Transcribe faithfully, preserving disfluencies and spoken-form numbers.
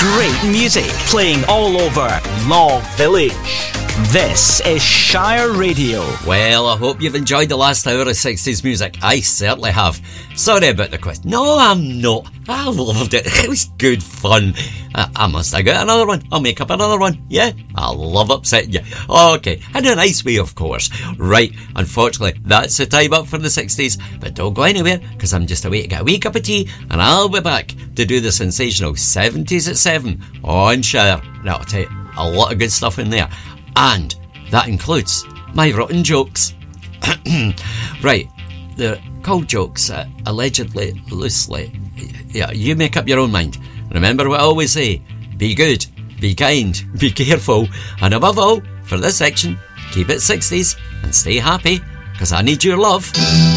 Great music playing all over Law Village. This is Shire Radio. Well, I hope you've enjoyed the last hour of sixties music. I certainly have. Sorry about the quiz. No, I'm not. I loved it. It was good fun. I, I must have got another one. I'll make up another one. Yeah, I love upsetting you. Okay, in a nice way, of course. Right, unfortunately, that's the time up for the sixties. But don't go anywhere, because I'm just away to get a wee cup of tea, and I'll be back to do the sensational seventies at seven on Shire. Now, I'll tell you, a lot of good stuff in there. And that includes my rotten jokes. Right, they're called jokes, uh, allegedly, loosely. Yeah, you make up your own mind. Remember what I always say, be good, be kind, be careful, and above all, for this section, keep it sixties and stay happy, because I need your love.